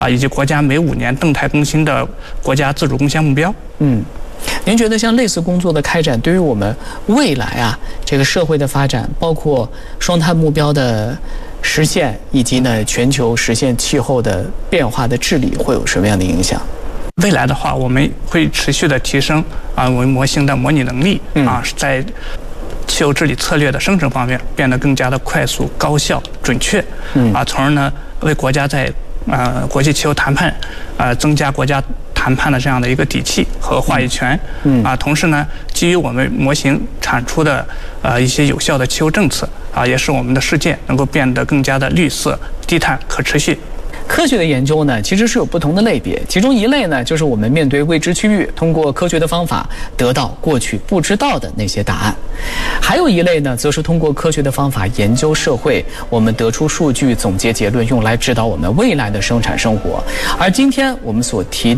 以及国家每5年动态更新的国家自主贡献目标。 您觉得像类似工作的开展，对于我们未来这个社会的发展，包括双碳目标的实现，以及呢全球实现气候的变化的治理，会有什么样的影响？ 未来的话，我们会持续的提升我们模型的模拟能力在气候治理策略的生成方面变得更加的快速、高效、准确从而呢为国家在国际气候谈判增加国家谈判的这样的一个底气和话语权同时呢，基于我们模型产出的一些有效的气候政策也使我们的世界能够变得更加的绿色、低碳、可持续。 科学的研究呢，其实是有不同的类别，其中一类呢，就是我们面对未知区域，通过科学的方法得到过去不知道的那些答案；还有一类呢，则是通过科学的方法研究社会，我们得出数据，总结结论，用来指导我们未来的生产生活。而今天我们所提